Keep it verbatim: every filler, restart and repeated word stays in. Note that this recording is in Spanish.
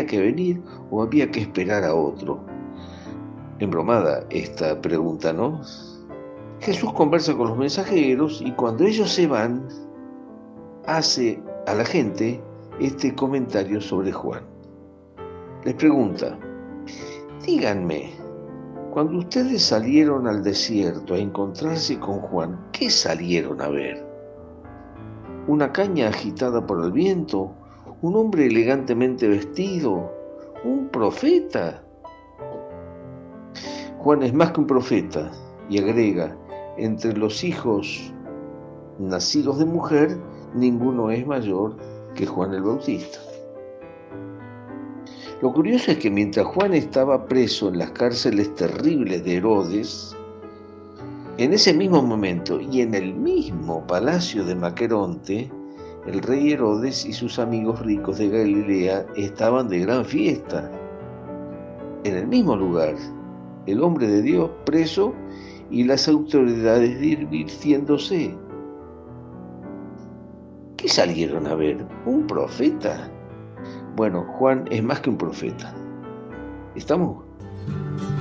que venir o había que esperar a otro? Embromada esta pregunta, ¿no? Jesús conversa con los mensajeros y cuando ellos se van, hace a la gente este comentario sobre Juan. Les pregunta: díganme, cuando ustedes salieron al desierto a encontrarse con Juan, ¿qué salieron a ver? ¿Una caña agitada por el viento? ¿Un hombre elegantemente vestido? ¿Un profeta? Juan es más que un profeta, y agrega: entre los hijos nacidos de mujer, ninguno es mayor que Juan el Bautista. Lo curioso es que mientras Juan estaba preso en las cárceles terribles de Herodes, en ese mismo momento y en el mismo palacio de Maqueronte, el rey Herodes y sus amigos ricos de Galilea estaban de gran fiesta. En el mismo lugar, el hombre de Dios preso y las autoridades divirtiéndose. ¿Qué salieron a ver? ¿Un profeta? Bueno, Juan es más que un profeta. ¿Estamos?